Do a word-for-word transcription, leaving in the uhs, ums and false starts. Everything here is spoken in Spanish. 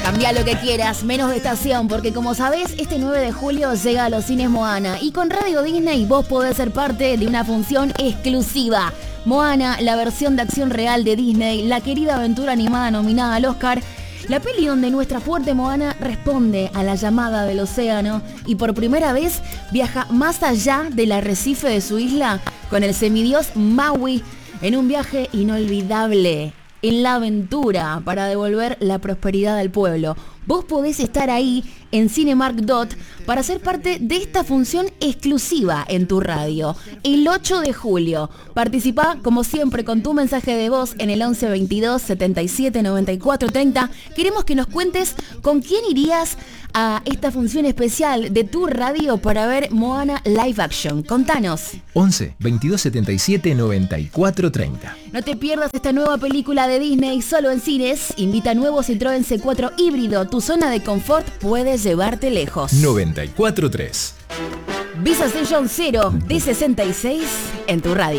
Cambia lo que quieras, menos de estación, porque como sabés, este nueve de julio llega a los cines Moana y con Radio Disney vos podés ser parte de una función exclusiva. Moana, la versión de acción real de Disney, la querida aventura animada nominada al Oscar, la peli donde nuestra fuerte Moana responde a la llamada del océano y por primera vez viaja más allá del arrecife de su isla con el semidios Maui en un viaje inolvidable en la aventura para devolver la prosperidad al pueblo. Vos podés estar ahí en Cinemark Dot para ser parte de esta función exclusiva en tu radio. El ocho de julio. Participá como siempre con tu mensaje de voz en el once veintidós setenta y siete noventa y cuatro treinta. Queremos que nos cuentes con quién irías a esta función especial de tu radio para ver Moana Live Action. Contanos. once veintidós setenta y siete noventa y cuatro treinta. No te pierdas esta nueva película de Disney solo en cines. Invita a nuevo Citroën C cuatro híbrido. Tu zona de confort puede llevarte lejos. noventa y cuatro tres. Visa Station cero de sesenta y seis en tu radio.